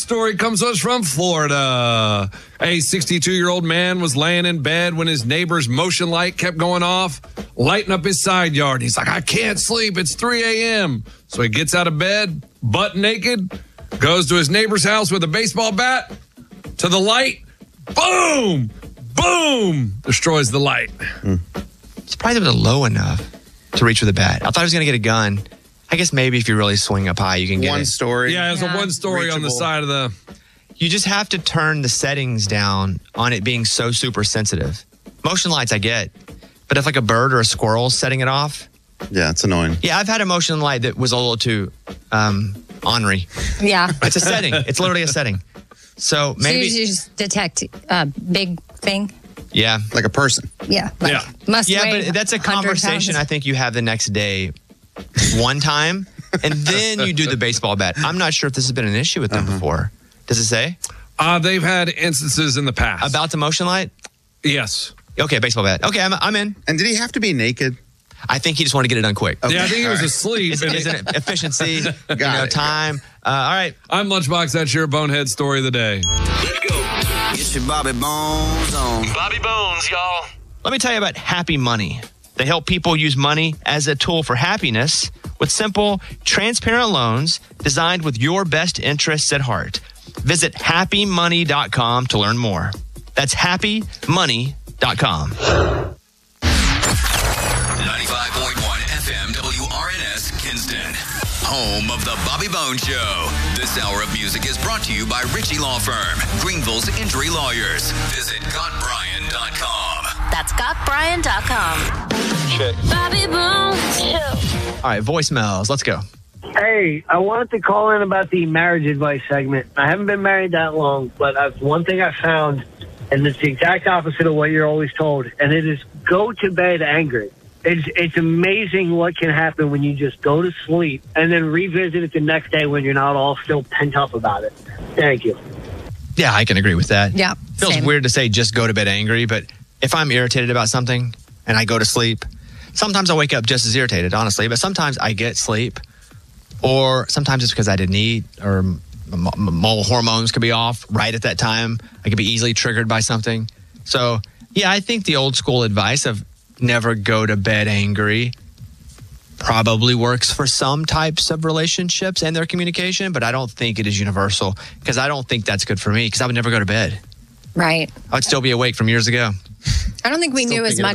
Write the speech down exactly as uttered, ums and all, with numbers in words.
story comes to us from Florida. A sixty-two-year-old man was laying in bed when his neighbor's motion light kept going off, lighting up his side yard. He's like, I can't sleep. It's three a.m. So he gets out of bed, butt naked, goes to his neighbor's house with a baseball bat, to the light, boom, boom, destroys the light. Mm. Surprised it was low enough to reach with a bat. I thought he was going to get a gun. I guess maybe if you really swing up high, you can get one it. story. Yeah, it's Yeah. a one story Reachable. on the side of the... You just have to turn the settings down on it being so super sensitive. Motion lights I get, but if like a bird or a squirrel is setting it off, Yeah, it's annoying. yeah, I've had a motion light that was a little too um, ornery. Yeah. It's a setting. It's literally a setting. So maybe, So you just detect a big thing? yeah. Like a person. Yeah. Like, Yeah. Must Yeah, weigh but that's a one hundred conversation I pounds. think you have the next day one time, and then you do the baseball bat. I'm not sure if this has been an issue with them Uh-huh. before. Does it say? Uh, they've had instances in the past. About the motion light? Yes. Okay, baseball bat. Okay, I'm, I'm in. And did he have to be naked? I think he just wanted to get it done quick. Yeah, I think he was all right. asleep. It's, and it's an efficiency, you Got know, it. time. Uh, all right. I'm Lunchbox. That's your bonehead story of the day. Let's go. Get your Bobby Bones on. Bobby Bones, y'all. Let me tell you about Happy Money. They help people use money as a tool for happiness with simple, transparent loans designed with your best interests at heart. Visit happy money dot com to learn more. That's happy money dot com. ninety-five point one F M W R N S Kinston. Home of the Bobby Bones Show. This hour of music is brought to you by Ritchie Law Firm, Greenville's injury lawyers. Visit got brian dot com. That's got brian dot com. Check. Bobby Bones Show. All right, voicemails. Let's go. Hey, I wanted to call in about the marriage advice segment. I haven't been married that long, but I've, one thing I found, and it's the exact opposite of what you're always told, and it is go to bed angry. It's it's amazing what can happen when you just go to sleep and then revisit it the next day when you're not all still pent up about it. Thank you. Yeah, I can agree with that. Yeah, Feels same. weird to say just go to bed angry, but if I'm irritated about something and I go to sleep, sometimes I wake up just as irritated, honestly, but sometimes I get sleep, or sometimes it's because I didn't eat, or m- m- mole hormones could be off right at that time. I could be easily triggered by something. So, yeah, I think the old school advice of never go to bed angry probably works for some types of relationships and their communication, but I don't think it is universal, because I don't think that's good for me, because I would never go to bed. Right. I would still be awake from years ago. I don't think we Still knew as thinking much